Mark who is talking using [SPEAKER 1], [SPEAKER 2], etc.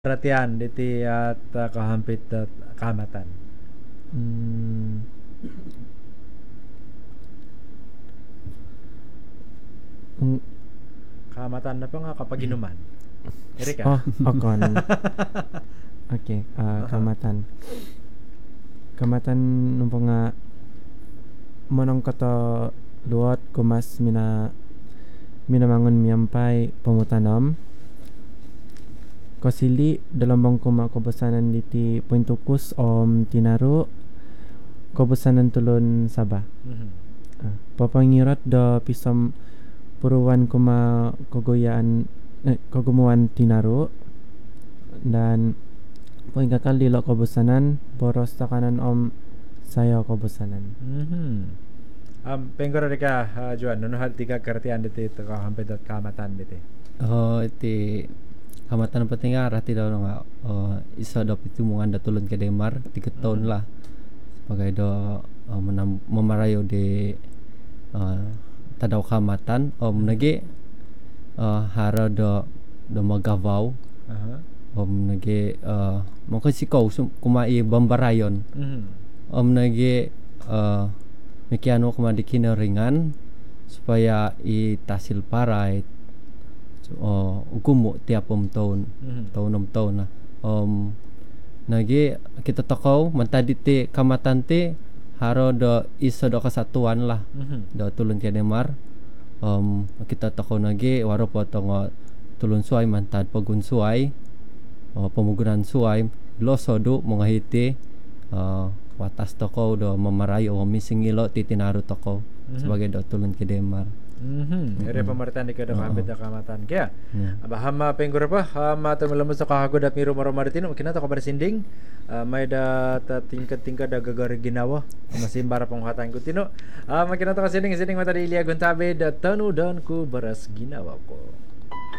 [SPEAKER 1] Perhatian di tiat kahampit kecamatan.
[SPEAKER 2] Hmm, mm,
[SPEAKER 1] Kecamatan apa nga kapaginuman? Erika.
[SPEAKER 2] okon. Oke, kamatan. Kamatan numpo nga monong koto luot kumas minamangon miyampai pemutanom. Kosili dalam bang kuma kobosanan diti Pointukus om Tinaru kobosanan tulun Sabah. Papangirot do pisom puruan kuma kogumuan Tinaru dan poin kakal lilo kobosanan poros takanan om sayo kobosanan.
[SPEAKER 1] Penggoro Erika Juan, nunuhal tiga kertian di kahampit kecamatan di.
[SPEAKER 3] Iti kamatan penting arah tidak nga isa do pitungan da tulun ke Demar 3 tahun lah sebagai do memarayo di tadaw kamatan nagi hara do magavaw nagi makasikaw kumai bambarayon nagi mekiano kumadi kinaringan supaya itasil paray gumo tiap tahun na nagi kita takaw mantadi ti kamatan ti haro do isa do kesatuan lah do tulun ke Demar kita takaw nagi waro po tong tulun suay mantad pagun suay pemugunan suay loso do mga hiti watas takaw do mamarayo mising ilo ti Tinaru takaw sebagai do tulun ke Demar.
[SPEAKER 1] Ere pemerintahan di kada kahampit kecamatan kaya hama penggoro pa hama tumulamu sa kahagod at miro maromaritino kina to kabar sinding may da tingkat da gagar ginawa masimbara penguhatan ko tino makina to kasinding mata di Ilya Guntabe da tanudan ku baras ginawa ko.